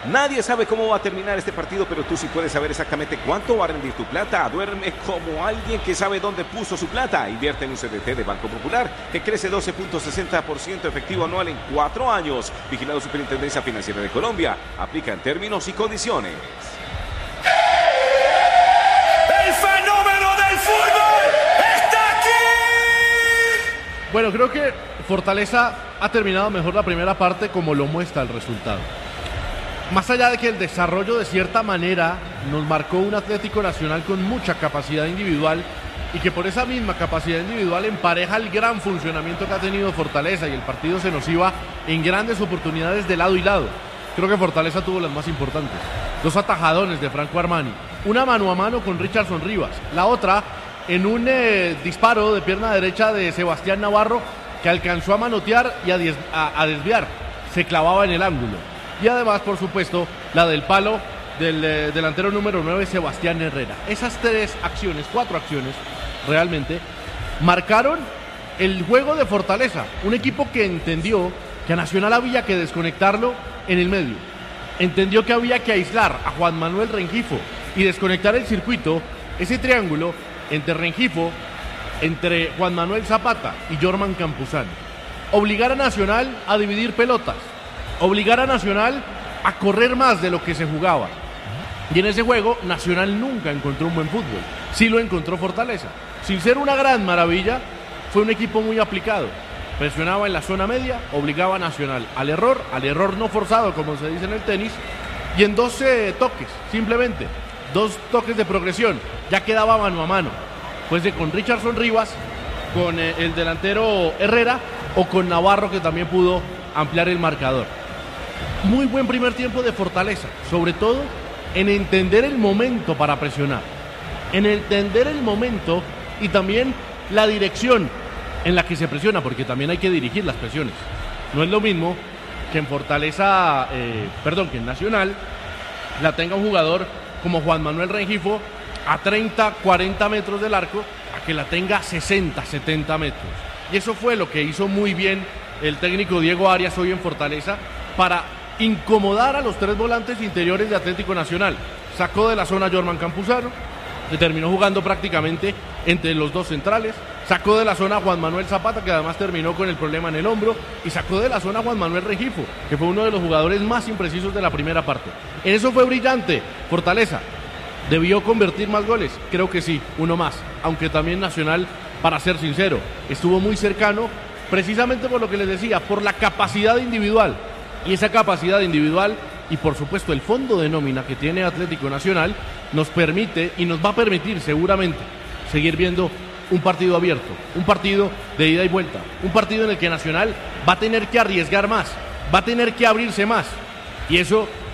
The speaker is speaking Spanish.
Nadie sabe cómo va a terminar este partido, pero tú sí puedes saber exactamente cuánto va a rendir tu plata. Duerme como alguien que sabe dónde puso su plata. Invierte en un CDT de Banco Popular que crece 12.60% efectivo anual en 4 años. Vigilado Superintendencia Financiera de Colombia. Aplica en términos y condiciones. ¡El fenómeno del fútbol está aquí! Bueno, creo que Fortaleza ha terminado mejor la primera parte, como lo muestra el resultado. Más allá de que el desarrollo de cierta manera nos marcó un Atlético Nacional con mucha capacidad individual y que por esa misma capacidad individual empareja el gran funcionamiento que ha tenido Fortaleza y el partido se nos iba en grandes oportunidades de lado y lado. Creo que Fortaleza tuvo las más importantes. 2 atajadones de Franco Armani, una mano a mano con Richardson Rivas, la otra en un disparo de pierna derecha de Sebastián Navarro que alcanzó a manotear y a desviar, se clavaba en el ángulo. Y además, por supuesto, la del palo del delantero número 9, Sebastián Herrera. Esas 4 acciones, realmente, marcaron el juego de Fortaleza. Un equipo que entendió que a Nacional había que desconectarlo en el medio. Entendió que había que aislar a Juan Manuel Rengifo y desconectar el circuito, ese triángulo entre Rengifo, entre Juan Manuel Zapata y Jorman Campuzano. Obligar a Nacional a dividir pelotas. Obligar a Nacional a correr más de lo que se jugaba. Y en ese juego, Nacional nunca encontró un buen fútbol. Sí lo encontró Fortaleza. Sin ser una gran maravilla, fue un equipo muy aplicado. Presionaba en la zona media, obligaba a Nacional al error no forzado, como se dice en el tenis, y en 12 toques, simplemente. 2 toques de progresión. Ya quedaba mano a mano. Pues con Richardson Rivas, con el delantero Herrera o con Navarro, que también pudo ampliar el marcador. Muy buen primer tiempo de Fortaleza, sobre todo en entender el momento para presionar, en entender el momento y también la dirección en la que se presiona, porque también hay que dirigir las presiones. No es lo mismo que en Fortaleza, que en Nacional la tenga un jugador como Juan Manuel Rengifo a 30, 40 metros del arco, a que la tenga 60, 70 metros. Y eso fue lo que hizo muy bien el técnico Diego Arias hoy en Fortaleza para incomodar a los 3 volantes interiores de Atlético Nacional. Sacó de la zona a Jorman Campuzano, que terminó jugando prácticamente entre los 2 centrales. Sacó de la zona a Juan Manuel Zapata, que además terminó con el problema en el hombro. Y sacó de la zona a Juan Manuel Rengifo, que fue uno de los jugadores más imprecisos de la primera parte. En eso fue brillante Fortaleza. ¿Debió convertir más goles? Creo que sí, uno más. Aunque también Nacional, para ser sincero, estuvo muy cercano, precisamente por lo que les decía, por la capacidad individual. Y esa capacidad individual y por supuesto el fondo de nómina que tiene Atlético Nacional nos permite y nos va a permitir seguramente seguir viendo un partido abierto, un partido de ida y vuelta, un partido en el que Nacional va a tener que arriesgar más, va a tener que abrirse más. Y eso